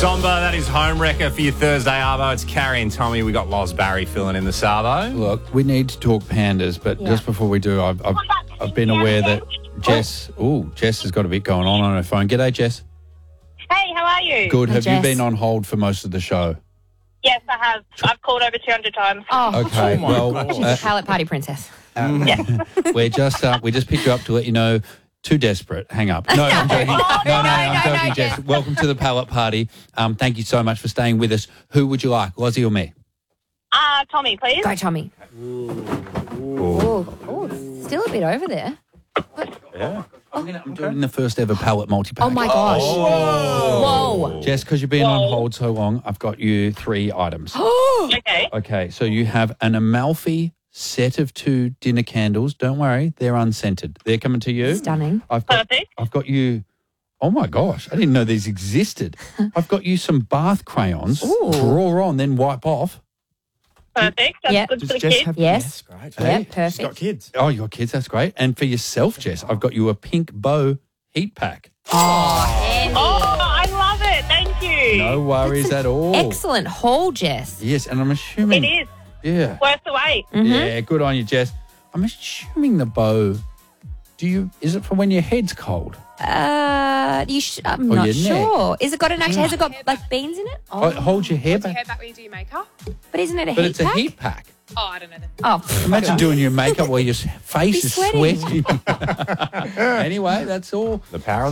Somber, that is Home Wrecker for your Thursday Arvo. It's Carrie and Tommy. We got Loz Barry filling in the Savo. Look, we need to talk pandas, but just before we do, I've been aware that Jess has got a bit going on her phone. G'day, Jess. Hey, how are you? Good. Hey, Have Jess. you been on hold for most of the show? Yes, I have. I've called over 200 times. Oh, Okay. my Well, God. she's a pallet party princess. we just picked you up to let you know. Too desperate. Hang up. No, I'm joking. I'm joking, Jess. Welcome to the pallet party. Thank you so much for staying with us. Who would you like, Lozzie or me? Tommy, please. Go, Tommy. Ooh, still a bit over there. Yeah. I'm doing the first ever pallet multi-pack. Oh, my gosh. Whoa. Jess, because you've been on hold so long, I've got you 3 items. Okay. Okay, so you have an Amalfi set of 2 dinner candles. Don't worry, they're unscented. They're coming to you. Stunning. Perfect. I've got you. Oh my gosh, I didn't know these existed. I've got you some bath crayons. Ooh. Draw on, then wipe off. Perfect. That's Yeah. good for the Jess kids. have Yes. great. Yeah, She's got perfect. kids. Oh, your kids, that's great. And for yourself, Jess, I've got you a pink bow heat pack. Andy. Oh, I love it. Thank you. No worries at all. Excellent haul, Jess. Yes, and I'm assuming. It is. Yeah. Worth the wait. Yeah, good on you, Jess. I'm assuming the bow. Is it for when your head's cold? I'm Or not your sure. Is it got has it got like beans in it? Oh, hold your hair Do you back. hear back when you do your makeup? But isn't it a But heat it's a pack? heat pack. Oh, I don't know then. Oh, Imagine doing your makeup while your face Be is sweating. sweating. Anyway, that's all. The power